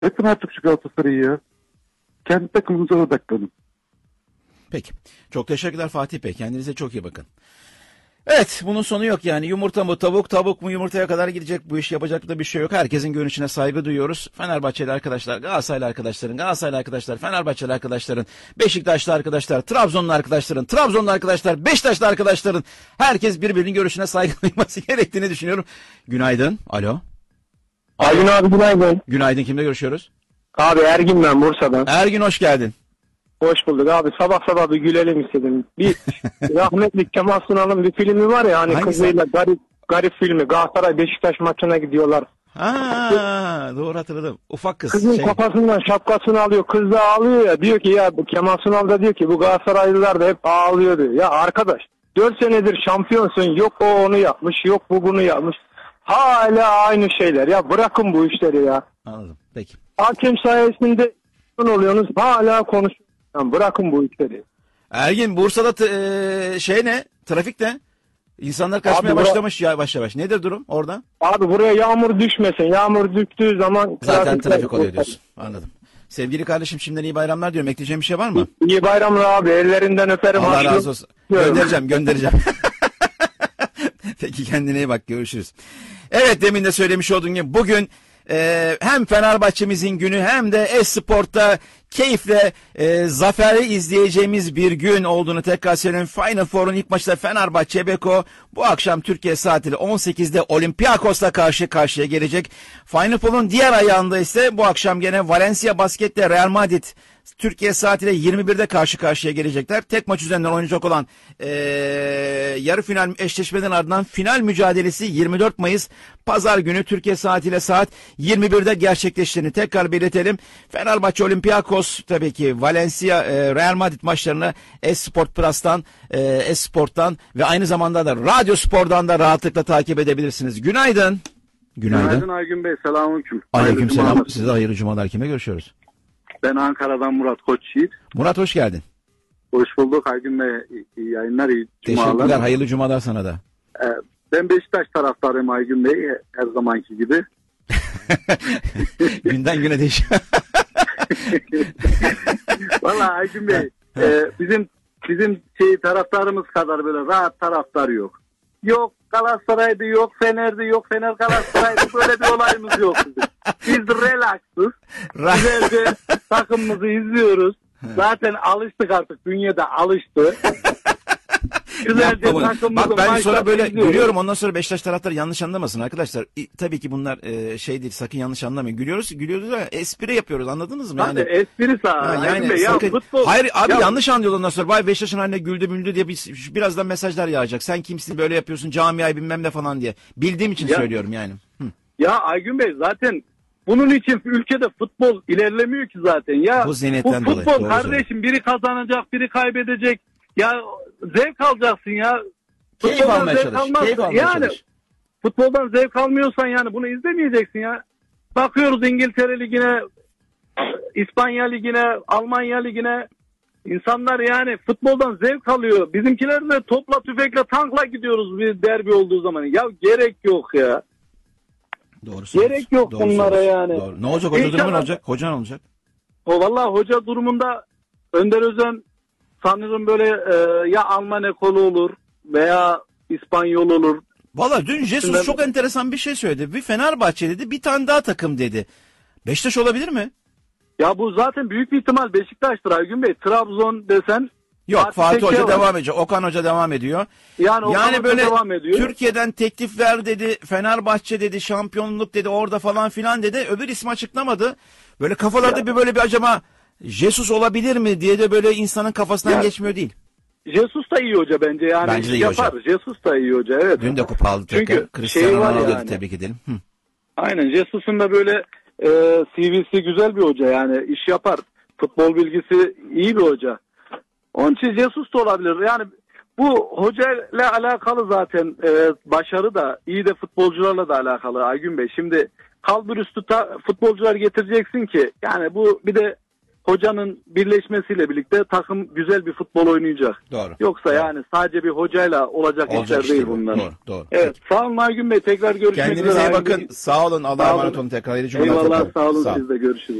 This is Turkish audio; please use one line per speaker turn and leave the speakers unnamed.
Bırakın artık şu Galatasaray'ı ya. Kendi takımınıza odaklanın.
Peki. Çok teşekkürler Fatih Bey. Kendinize çok iyi bakın. Evet, bunun sonu yok yani. Yumurta mı tavuk, tavuk mu yumurtaya kadar gidecek, bu iş yapacak da bir şey yok. Herkesin görüşüne saygı duyuyoruz. Fenerbahçeli arkadaşlar, Galatasaraylı arkadaşlar, Fenerbahçeli arkadaşların, Beşiktaşlı arkadaşlar, Trabzonlu arkadaşların, Trabzonlu arkadaşlar, Beşiktaşlı arkadaşların, herkes birbirinin görüşüne saygı duyması gerektiğini düşünüyorum. Günaydın. Alo.
Ergin abi günaydın.
Günaydın. Kimle görüşüyoruz?
Abi Ergin ben Bursa'dan.
Ergin, hoş geldin.
Hoş bulduk abi. Sabah sabah bir gülelim istedim. Bir rahmetli Kemal Sunal'ın bir filmi var ya hani
hangisi?
Kızıyla garip filmi. Galatasaray Beşiktaş maçına gidiyorlar.
Ha, doğru hatırladım. Ufak kız.
Kızın kafasından şapkasını alıyor. Kız da ağlıyor ya. Diyor ki ya bu Kemal Sunal da diyor ki bu Galatasaraylılar da hep ağlıyor diyor. Ya arkadaş 4 senedir şampiyonsun. Yok o onu yapmış. Yok bu bunu yapmış. Hala aynı şeyler. Ya bırakın bu işleri ya.
Anladım. Peki.
Hakem sayesinde oluyorsunuz. Hala konuşuyorsunuz. Bırakın bu işleri.
Ergin, Bursa'da şey ne? Trafik ne? İnsanlar kaçmaya başlamış yavaş yavaş. Nedir durum orada?
Abi buraya yağmur düşmesin. Yağmur düştüğü zaman
Zaten trafik oluyor diyorsun. Anladım. Sevgili kardeşim, şimdiden iyi bayramlar diyorum. Ekleyeceğim bir şey var mı?
İyi bayramlar abi. Ellerinden öperim.
Allah razı olsun. Göndereceğim. Peki, kendine iyi bak. Görüşürüz. Evet, demin de söylemiş olduğum gibi bugün hem Fenerbahçe'mizin günü hem de Esport'ta keyifle zaferi izleyeceğimiz bir gün olduğunu tekrar söyleyeyim. Final Four'un ilk maçta Fenerbahçe Beko bu akşam Türkiye saatiyle 18'de Olympiakos'la karşı karşıya gelecek. Final Four'un diğer ayağında ise bu akşam gene Valencia Basket'le Real Madrid Türkiye saatiyle 21'de karşı karşıya gelecekler. Tek maç üzerinden oynayacak olan yarı final eşleşmeden ardından final mücadelesi 24 Mayıs Pazar günü Türkiye saatiyle saat 21'de gerçekleştiğini tekrar belirtelim. Fenerbahçe Olympiakos, tabii ki Valencia Real Madrid maçlarını Esport Plus'tan, Esport'tan ve aynı zamanda da Radyo Spor'dan da rahatlıkla takip edebilirsiniz. Günaydın.
Günaydın Aygün Bey. Selamünaleyküm.
Aleykümselam. Size hayırlı cumalar. Kime görüşüyoruz?
Ben Ankara'dan Murat Koçyiğit.
Murat, hoş geldin.
Hoş bulduk Aygün Bey. İyi yayınlar, iyi cumalar.
Teşekkürler. Hayırlı cumalar sana da.
Ben Beşiktaş taraftarıyım Aygün Bey. Her zamanki gibi.
Günden güne değişiyor.
Vallahi Aygün Bey, bizim taraftarımız kadar böyle rahat taraftar yok. Yok Galatasaray'dı, yok Fener'di, yok Fener Galatasaray'dı, böyle bir olayımız yok bizim. Biz relaksız, güzelce takımımızı izliyoruz. Zaten alıştık artık, dünyada alıştı. Güzelce takımımızı,
bak ben sonra böyle
izliyoruz.
gülüyorum, ondan sonra Beşiktaş taraftarı yanlış anlamasın arkadaşlar. Tabii ki bunlar şey değil, sakın yanlış anlamayın. Gülüyoruz ama espri yapıyoruz, anladınız mı?
Yani espri
yani
Bey, ya futbol.
Hayır abi, yanlış anlıyorlar ondan sonra. Vay Beşiktaş'ın haline güldü diye birazdan mesajlar yağacak. Sen kimsin, böyle yapıyorsun, camiayı bilmem ne falan diye. Bildiğim için söylüyorum yani.
Ya Aygün Bey, zaten bunun için ülkede futbol ilerlemiyor ki zaten. Ya
bu zihniyetten
bu futbol
dolayı,
kardeşim, biri kazanacak, biri kaybedecek. Ya zevk alacaksın ya.
Keyif almaya çalış.
Yani futboldan zevk almıyorsan yani bunu izlemeyeceksin ya. Bakıyoruz İngiltere Ligi'ne, İspanya Ligi'ne, Almanya Ligi'ne. İnsanlar yani futboldan zevk alıyor. Bizimkiler de topla tüfekle tankla gidiyoruz bir derbi olduğu zaman. Ya gerek yok ya.
Doğru.
Gerek yok bunlara yani.
Doğru. Ne olacak? Hoca durumu ne olacak? Hoca ne olacak?
Vallahi hoca durumunda Önder Özen sanırım böyle ya Alman ekolü olur veya İspanyol olur.
Valla dün Jesus çok enteresan bir şey söyledi. Bir Fenerbahçe dedi, bir tane daha takım dedi. Beşiktaş olabilir mi?
Ya bu zaten büyük bir ihtimal Beşiktaş'tır Aygün Bey. Trabzon desen.
Yok, Fatih Hoca devam edecek. Okan Hoca devam ediyor. Yani böyle devam ediyor. Türkiye'den teklifler dedi, Fenerbahçe dedi, şampiyonluk dedi, orada falan filan dedi. Öbür ismi açıklamadı. Böyle kafalarda bir acaba Jesus olabilir mi diye de böyle insanın kafasından geçmiyor değil.
Jesus da iyi hoca bence yani.
Bence de iyi hoca.
Jesus da iyi hoca, evet.
Dün de kupa aldı tekrar. Cristiano Ronaldo'yu tebrik edelim.
Aynen, Jesus'un da böyle CV'si güzel bir hoca yani, iş yapar. Futbol bilgisi iyi bir hoca. Onun için Jesus da olabilir. Yani bu hocayla alakalı zaten başarı da iyi de futbolcularla da alakalı Aygün Bey. Şimdi kalbur üstü futbolcular getireceksin ki yani bu bir de hocanın birleşmesiyle birlikte takım güzel bir futbol oynayacak.
Doğru.
Yoksa
Doğru.
yani sadece bir hocayla olacak işler değil bunlar.
Doğru.
Evet. Sağ olun Aygün Bey. Tekrar görüşmek üzere.
Kendinize iyi bakın.
Aygün Bey.
Sağ olun. Allah'a
Sağ olun.
emanet olun tekrar. İyi cumhurlar
Eyvallah
diliyorum.
sağ olun.
Sağ olun.
Siz de görüşürüz.